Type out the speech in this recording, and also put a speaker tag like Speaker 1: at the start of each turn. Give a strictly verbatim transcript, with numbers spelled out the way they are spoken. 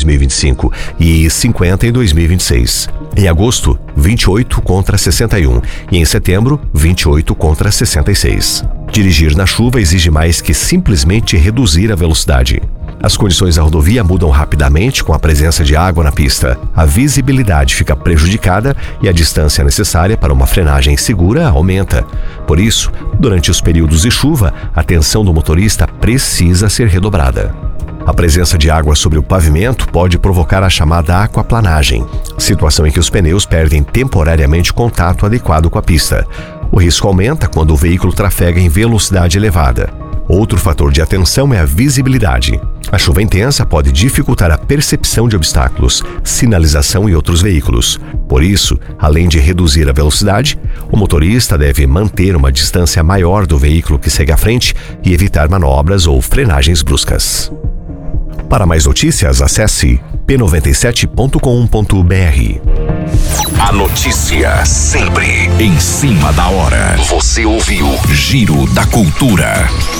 Speaker 1: mil e vinte e cinco e cinquenta em dois mil e vinte e seis. Em agosto, vinte e oito contra sessenta e um e em setembro, vinte e oito contra sessenta e seis. Dirigir na chuva exige mais que simplesmente reduzir a velocidade. As condições da rodovia mudam rapidamente com a presença de água na pista. A visibilidade fica prejudicada e a distância necessária para uma frenagem segura aumenta. Por isso, durante os períodos de chuva, a atenção do motorista precisa ser redobrada. A presença de água sobre o pavimento pode provocar a chamada aquaplanagem, situação em que os pneus perdem temporariamente contato adequado com a pista. O risco aumenta quando o veículo trafega em velocidade elevada. Outro fator de atenção é a visibilidade. A chuva intensa pode dificultar a percepção de obstáculos, sinalização e outros veículos. Por isso, além de reduzir a velocidade, o motorista deve manter uma distância maior do veículo que segue à frente e evitar manobras ou frenagens bruscas. Para mais notícias, acesse p noventa e sete ponto com ponto b r.
Speaker 2: A notícia sempre em cima da hora. Você ouviu Giro da Cultura.